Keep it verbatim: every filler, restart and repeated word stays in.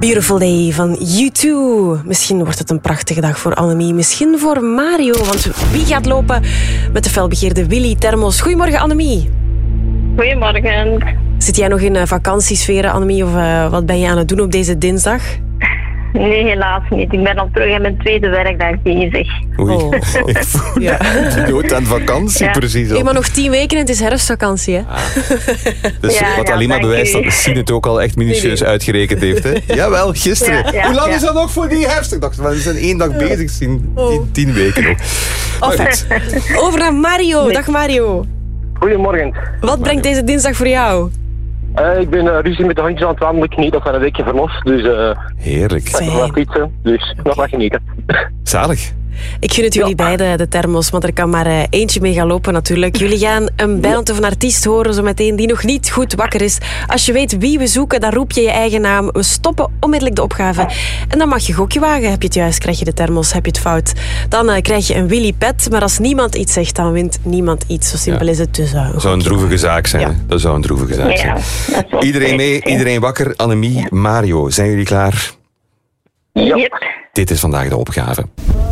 Beautiful Day van U twee. Misschien wordt het een prachtige dag voor Annemie. Misschien voor Mario. Want wie gaat lopen met de felbegeerde Willy Thermos? Goedemorgen, Annemie. Goedemorgen. Zit jij nog in uh, vakantiesferen, Annemie? Of uh, wat ben je aan het doen op deze dinsdag? Nee, helaas niet. Ik ben al terug aan mijn tweede werkdag bezig. Oei, Oh. ik voel Ja. dood aan vakantie, Ja. precies. Hey, maar nog tien weken en het is herfstvakantie, hè? Dus Ja, wat ja, alleen maar dank bewijst u. dat Sien het ook al echt minutieus Nee, uitgerekend heeft. Hè? Jawel, gisteren. Ja, ja, Hoe lang ja. is dat nog voor die herfst? Ik dacht, we zijn één dag bezig, Sien. Oh. Tien, tien weken nog. Maar goed. Over naar Mario. Dag Mario. Goedemorgen. Wat brengt deze dinsdag voor jou? Uh, ik ben uh, ruzie met de hondjes aan het wandelen. Ik geniet nog van een weekje verlof. Dus uh, Heerlijk. ik nog wat fietsen. Dus nog wat genieten. Zalig. Ik gun het jullie beiden, de thermos, maar er kan maar uh, eentje mee gaan lopen natuurlijk. Jullie gaan een band of een artiest horen zo meteen die nog niet goed wakker is. Als je weet wie we zoeken, dan roep je je eigen naam. We stoppen onmiddellijk de opgave. En dan mag je gokje wagen. Heb je het juist, krijg je de thermos. Heb je het fout, dan uh, krijg je een Willy Pet. Maar als niemand iets zegt, dan wint niemand iets. Zo simpel Ja. is het. Dus, uh, Dat zou een droevige zaak zijn. Ja. Hè? Dat zou een droevige zaak Ja, zijn. dat is wel Iedereen mee, terecht, hè. iedereen wakker. Annemie, Mario, zijn jullie klaar? Yep. Dit is vandaag de opgave.